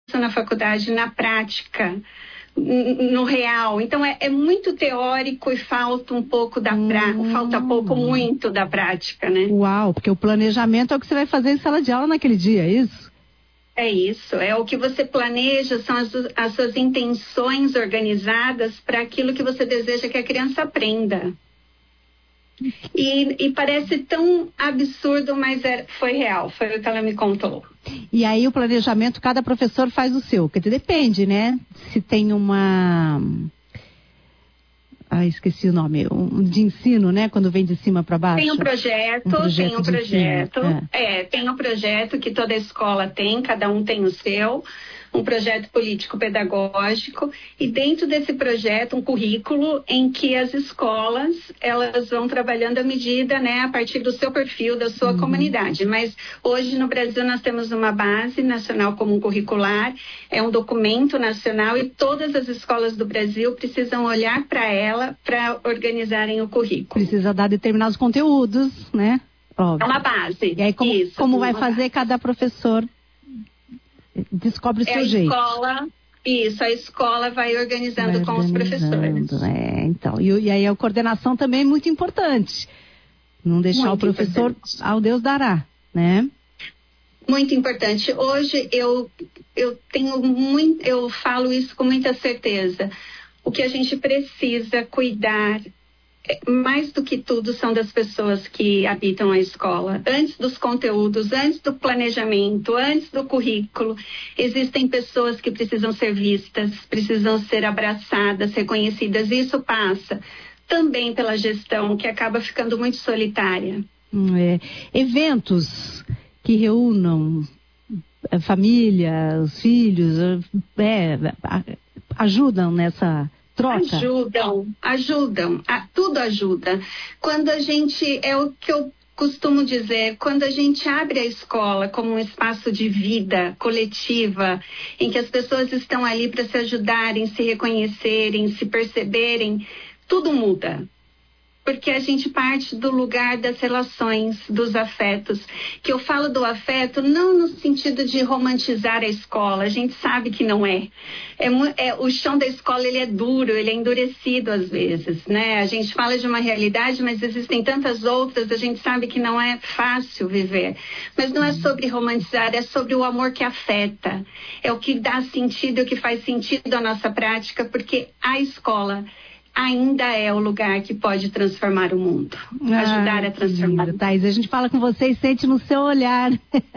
na faculdade, na prática, no real. Então é muito teórico e falta um pouco muito da prática, né? Uau, porque o planejamento é o que você vai fazer em sala de aula naquele dia, é isso? É isso, é o que você planeja, são as suas intenções organizadas para aquilo que você deseja que a criança aprenda. E parece tão absurdo, mas foi real, foi o que ela me contou. E aí o planejamento, cada professor faz o seu, porque depende, né? Se tem uma... esqueci o nome, de ensino, né? Quando vem de cima para baixo. Tem um projeto. Tem um projeto que toda escola tem, cada um tem o seu. Um projeto político-pedagógico, e dentro desse projeto um currículo em que as escolas elas vão trabalhando à medida, né, a partir do seu perfil, da sua comunidade. Mas hoje no Brasil nós temos uma base nacional comum curricular, é um documento nacional e todas as escolas do Brasil precisam olhar para ela para organizarem o currículo. Precisa dar determinados conteúdos, né? Óbvio. É uma base. E aí como vai fazer base. Cada professor descobre o seu jeito. A escola vai organizando com os professores. Então. E aí a coordenação também é muito importante. Não deixar muito o professor ao Deus dará, né? Muito importante. Hoje eu falo isso com muita certeza. O que a gente precisa cuidar mais do que tudo são das pessoas que habitam a escola. Antes dos conteúdos, antes do planejamento, antes do currículo, existem pessoas que precisam ser vistas, precisam ser abraçadas, reconhecidas. E isso passa também pela gestão, que acaba ficando muito solitária. Eventos que reúnam a família, os filhos, ajudam nessa... troca? Ajudam, tudo ajuda. Quando a gente, é o que eu costumo dizer, quando a gente abre a escola como um espaço de vida coletiva, em que as pessoas estão ali para se ajudarem, se reconhecerem, se perceberem, tudo muda. Porque a gente parte do lugar das relações, dos afetos. Que eu falo do afeto não no sentido de romantizar a escola, a gente sabe que não é. O chão da escola ele é duro, ele é endurecido às vezes, né? A gente fala de uma realidade, mas existem tantas outras, a gente sabe que não é fácil viver. Mas não é sobre romantizar, é sobre o amor que afeta. É o que dá sentido, é o que faz sentido à nossa prática, porque a escola ainda é o lugar que pode transformar o mundo, ajudar a transformar. Thaís, a gente fala com você e sente no seu olhar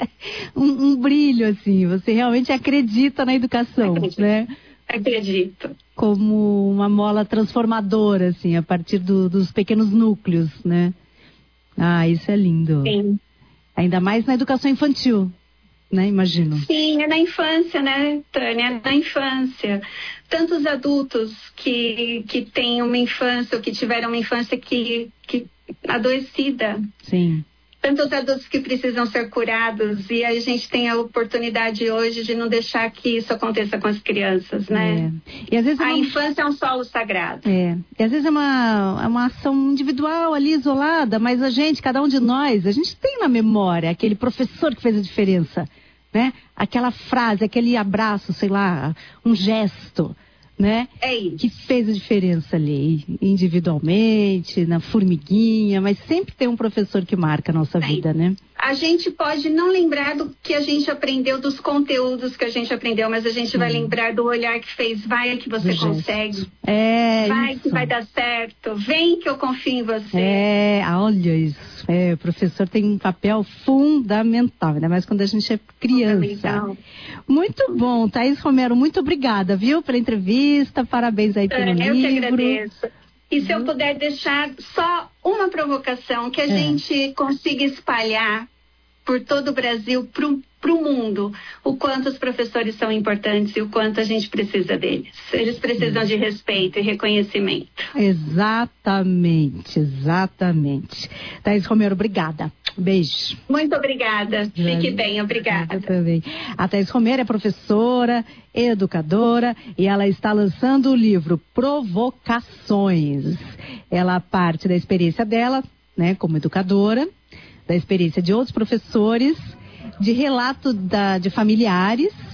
um brilho, assim, você realmente acredita na educação, né? Acredito. Como uma mola transformadora, assim, a partir dos pequenos núcleos, né? Isso é lindo. Sim. Ainda mais na educação infantil, né? Imagino. Sim, é na infância, né, Tânia? É na infância. Tantos adultos que têm uma infância, ou que tiveram uma infância que adoecida. Sim. Tantos adultos que precisam ser curados, e a gente tem a oportunidade hoje de não deixar que isso aconteça com as crianças, né? E às vezes a infância é um solo sagrado. E às vezes é uma ação individual ali, isolada, mas cada um de nós, a gente tem na memória aquele professor que fez a diferença, né? Aquela frase, aquele abraço, sei lá, um gesto, né? É isso. Que fez a diferença ali, individualmente, na formiguinha, mas sempre tem um professor que marca a nossa vida, né? A gente pode não lembrar do que a gente aprendeu, dos conteúdos que a gente aprendeu, mas a gente vai lembrar do olhar que fez, vai que você consegue. Vai que vai dar certo, vem que eu confio em você. Olha isso. O professor tem um papel fundamental, ainda mais quando a gente é criança. Muito bom, Thaís Romero, muito obrigada, viu, pela entrevista, parabéns aí pelo livro. Eu que agradeço. E se eu puder deixar só uma provocação, que a gente consiga espalhar por todo o Brasil, para o mundo, o quanto os professores são importantes e o quanto a gente precisa deles. Eles precisam de respeito e reconhecimento. Exatamente. Thaís Romero, obrigada. Beijo. Muito obrigada. Fique bem, obrigada. Eu também. A Thaís Romero é professora, educadora, e ela está lançando o livro Provocações. Ela parte da experiência dela, né, como educadora, da experiência de outros professores, de relato de familiares